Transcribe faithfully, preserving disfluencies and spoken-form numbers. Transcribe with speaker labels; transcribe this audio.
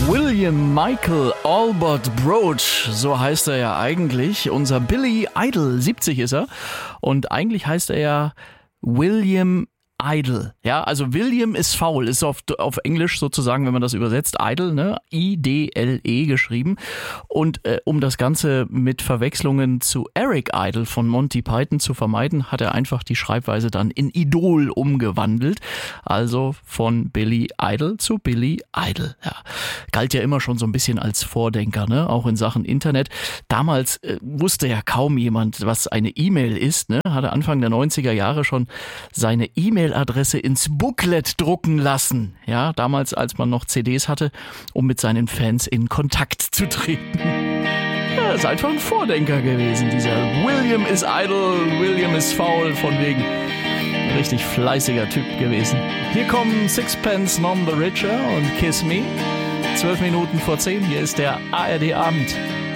Speaker 1: William Michael Albert Broach, so heißt er ja eigentlich. Unser Billy Idol, siebzig ist er. Und eigentlich heißt er ja William Idle. Ja, also William ist faul, ist auf, auf Englisch sozusagen, wenn man das übersetzt, Idle, ne? I D L E geschrieben. Und äh, um das Ganze mit Verwechslungen zu Eric Idle von Monty Python zu vermeiden, hat er einfach die Schreibweise dann in Idol umgewandelt. Also von Billy Idol zu Billy Idol. Ja, galt ja immer schon so ein bisschen als Vordenker, ne? Auch in Sachen Internet. Damals äh, wusste ja kaum jemand, was eine E-Mail ist, ne? Hatte Anfang der neunziger Jahre schon seine E-Mail Adresse ins Booklet drucken lassen. Ja, damals, als man noch C Ds hatte, um mit seinen Fans in Kontakt zu treten. Ja, ist einfach ein Vordenker gewesen, dieser William is idle, William is faul, von wegen. Ein richtig fleißiger Typ gewesen. Hier kommen Sixpence None the Richer und Kiss Me. Zwölf Minuten vor zehn, hier ist der A R D Abend.